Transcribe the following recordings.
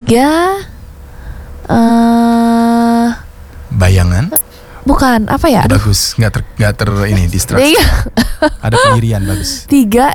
3 Bayangan. bukan apa ya? Aduh. Bagus, nggak ter ini distraksi. Ada pendirian bagus. 3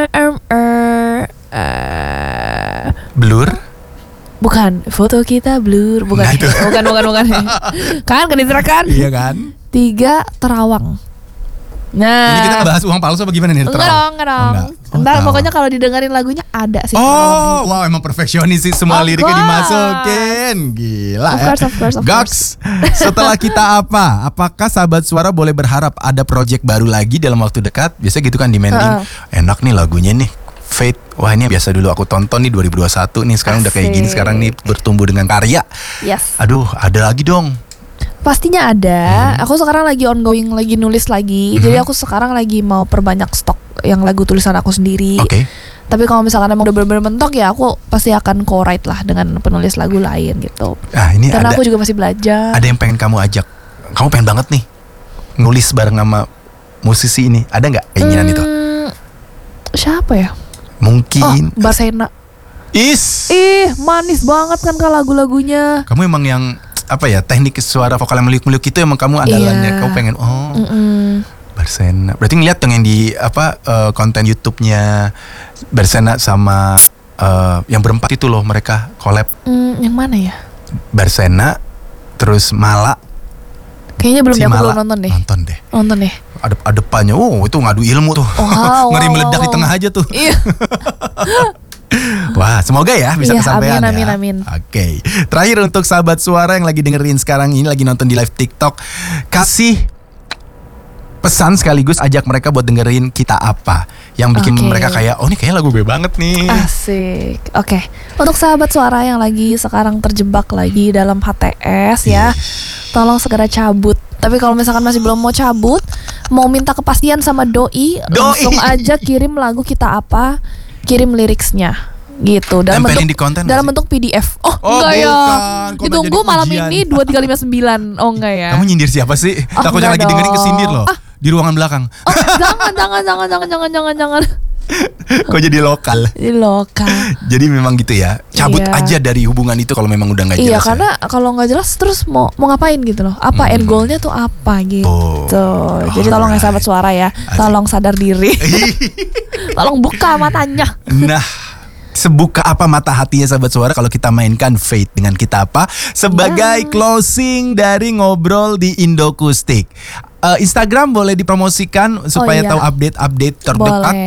Blur. bukan foto kita blur, bukan. Nah, itu. bukan. Kan diserahkan. Iya kan? 3 terawang. Nah, Ini kita bahas uang palsu apa gimana nih? enggak dong. enggak. Oh, Ntar terawang. pokoknya kalau didengerin lagunya ada sih. Oh, wow, emang perfeksionis sih, semua Of liriknya course. dimasukin. Gila Of ya. course. Gox, setelah kita apa? Apakah sahabat suara boleh berharap ada project baru lagi dalam waktu dekat? Biasa gitu kan demanding. Enak nih lagunya nih. Fate. Wah, ini biasa dulu aku tonton nih 2021 nih. Sekarang udah kayak gini, Asik. sekarang nih bertumbuh dengan karya. Yes. Aduh, ada lagi dong. Pastinya ada. Aku sekarang lagi ongoing, lagi nulis lagi. Jadi aku sekarang lagi mau perbanyak stok yang lagu tulisan aku sendiri. Oke. Tapi kalau misalkan emang udah bener-bener mentok ya aku pasti akan co-write lah dengan penulis lagu lain gitu. Ah, ini Karena ada aku juga masih belajar. ada yang pengen kamu ajak. Kamu pengen banget nih nulis bareng sama musisi ini. Ada nggak keinginan itu? Siapa ya? Mungkin. Barsena. Is. Manis banget kan lagu-lagunya. Kamu emang yang apa ya, teknik suara vokal yang meliuk-meliuk itu emang kamu andalannya. Iya. Kamu pengen Barsena. Berarti ngeliat dong yang di konten YouTube-nya Barsena sama yang berempat itu loh, mereka collab. Yang mana ya? Barsena terus Mala. Kayaknya belum Si deh, aku Mala. belum nonton deh. Nonton deh. Depannya, itu ngadu ilmu tuh. Wow, Ngeri wow, meledak di wow. tengah aja tuh. Iya. Wah, semoga ya bisa Iya, kesampaian ya. amin. Oke. Terakhir untuk sahabat suara yang lagi dengerin sekarang ini, lagi nonton di live TikTok, kasih pesan sekaligus ajak mereka buat dengerin Kita Apa yang bikin Oke. mereka kayak, oh ini kayaknya lagu gue banget nih. Asik. Oke. Untuk sahabat suara yang lagi sekarang terjebak lagi dalam HTS ya, tolong segera cabut. Tapi kalau misalkan masih belum mau cabut, mau minta kepastian sama doi, langsung aja kirim lagu Kita Apa, kirim liriksnya gitu dalam Tempelin bentuk di konten dalam nggak sih? bentuk PDF. Oh, Oh, enggak ya. bukan. Kok Ditunggu jadi malam ujian? ini 2359. Oh enggak ya. Kamu nyindir siapa sih? Oh, Takutnya lagi enggak dengerin dong. kesindir loh. Di ruangan belakang. Oh, jangan. Kok jadi lokal? Ini lokal. Jadi memang gitu ya. Cabut Iya. aja dari hubungan itu kalau memang udah nggak jelas. Iya, ya. karena kalau nggak jelas terus mau ngapain gitu loh. Apa end goalnya tuh apa gitu. Jadi tolong ya sahabat suara ya, tolong sadar diri. Tolong buka matanya. Nah, sebuka apa mata hatinya sahabat suara kalau kita mainkan Fate dengan Kita Apa sebagai closing dari ngobrol di Indokustik. Instagram boleh dipromosikan supaya iya. tahu update-update terdekat. Boleh.